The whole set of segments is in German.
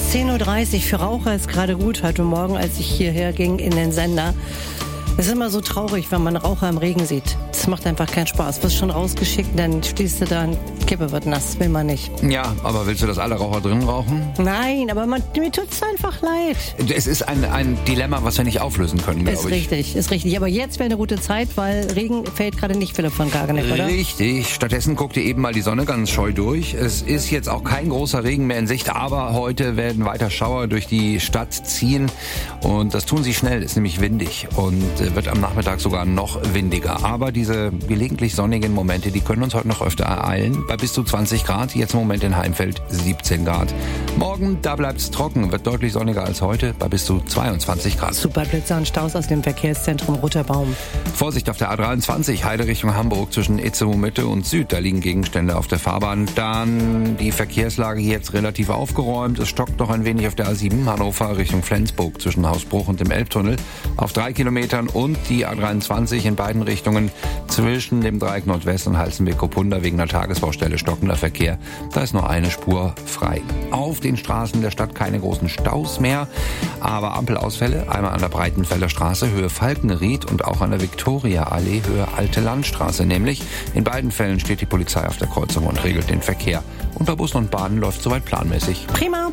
10.30 Uhr. Für Raucher ist gerade gut. Heute Morgen, als ich hierher ging in den Sender. Es ist immer so traurig, wenn man Raucher im Regen sieht. Das macht einfach keinen Spaß. Wirst schon rausgeschickt, dann stehst du da und Kippe wird nass. Will man nicht. Ja, aber willst du, dass alle Raucher drin rauchen? Nein, aber mir tut's einfach leid. Es ist ein Dilemma, was wir nicht auflösen können, glaube ich. Ist richtig. Aber jetzt wäre eine gute Zeit, weil Regen fällt gerade nicht, Philipp von Kaganeck, oder? Richtig. Stattdessen guckte eben mal die Sonne ganz scheu durch. Es ist jetzt auch kein großer Regen mehr in Sicht, aber heute werden weiter Schauer durch die Stadt ziehen. Und das tun sie schnell, ist nämlich windig und wird am Nachmittag sogar noch windiger. Aber diese gelegentlich sonnigen Momente, die können uns heute noch öfter ereilen. Bei bis zu 20 Grad, jetzt im Moment in Heimfeld 17 Grad. Morgen, da bleibt's trocken, wird deutlich sonniger als heute, bei bis zu 22 Grad. Super Blitzer und Staus aus dem Verkehrszentrum Roter Baum. Vorsicht auf der A23, Heide Richtung Hamburg zwischen Itzehoe Mitte und Süd. Da liegen Gegenstände auf der Fahrbahn. Dann die Verkehrslage hier jetzt relativ aufgeräumt. Es stockt noch ein wenig auf der A7 Hannover Richtung Flensburg zwischen Hausbruch und dem Elbtunnel auf 3 Kilometern und die A23 in beiden Richtungen zwischen dem Dreieck Nordwest und Halstenbek-Kopunda wegen einer Tagesbaustelle stockender Verkehr. Da ist nur eine Spur frei. Auf den Straßen der Stadt keine großen Staus mehr, aber Ampelausfälle, einmal an der Breitenfelder Straße Höhe Falkenried und auch an der Viktoriaallee Höhe Alte Landstraße. Nämlich in beiden Fällen steht die Polizei auf der Kreuzung und regelt den Verkehr. Und bei Bussen und Bahnen läuft soweit planmäßig. Prima.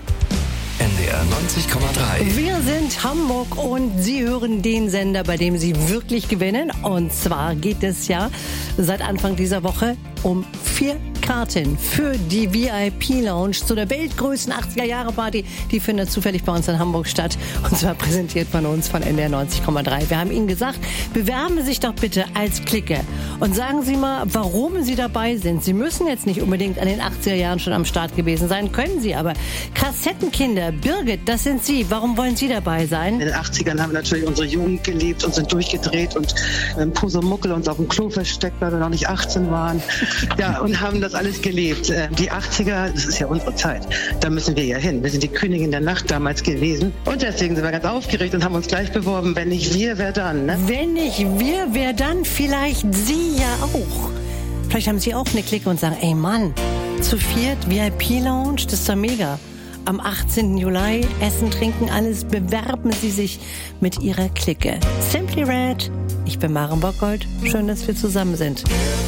NDR 90,3. Wir sind Hamburg und Sie hören den Sender, bei dem Sie wirklich gewinnen. Und zwar geht es ja seit Anfang dieser Woche um 4 Karten für die VIP-Lounge zu der weltgrößten 80er-Jahre-Party. Die findet zufällig bei uns in Hamburg statt. Und zwar präsentiert von uns von NDR 90,3. Wir haben Ihnen gesagt, bewerben Sie sich doch bitte als Clique. Und sagen Sie mal, warum Sie dabei sind. Sie müssen jetzt nicht unbedingt an den 80er Jahren schon am Start gewesen sein. Können Sie aber. Kassettenkinder, Birgit, das sind Sie. Warum wollen Sie dabei sein? In den 80ern haben wir natürlich unsere Jugend gelebt und sind durchgedreht und Pusemuckel uns auf dem Klo versteckt, weil wir noch nicht 18 waren. Ja, und haben das alles gelebt. Die 80er, das ist ja unsere Zeit. Da müssen wir ja hin. Wir sind die Königin der Nacht damals gewesen. Und deswegen sind wir ganz aufgeregt und haben uns gleich beworben. Wenn nicht wir, wer dann? Ne? Wenn nicht wir, wer dann? Vielleicht Sie ja auch. Vielleicht haben Sie auch eine Clique und sagen, ey Mann, zu viert VIP-Lounge, das ist doch mega. Am 18. Juli, Essen, Trinken, alles, bewerben Sie sich mit Ihrer Clique. Simply Red, ich bin Maren Bockgold, schön, dass wir zusammen sind.